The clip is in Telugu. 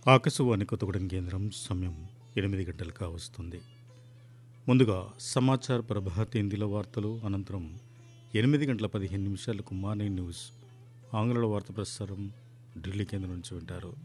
ఆకాశవాణి కొత్తగూడెం కేంద్రం సమయం 8 గంటలు కావస్తుంది. ముందుగా సమాచార ప్రభాత్ హిందీలో వార్తలు, అనంతరం 8 గంటల 15 నిమిషాలకు మార్నింగ్ న్యూస్ ఆంగ్లంలో వార్త ప్రసారం ఢిల్లీ కేంద్రం నుంచి వింటారు.